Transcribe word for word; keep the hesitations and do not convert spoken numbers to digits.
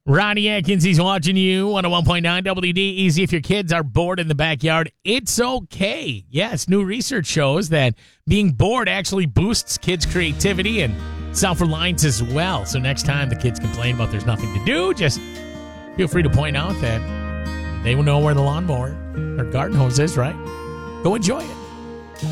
Ronnie Atkins, he's watching you. one oh one point nine W D. Easy. If your kids are bored in the backyard, it's okay. Yes, new research shows that being bored actually boosts kids' creativity and self-reliance as well. So next time the kids complain about there's nothing to do, just feel free to point out that they will know where the lawnmower or garden hose is, right? Go enjoy it.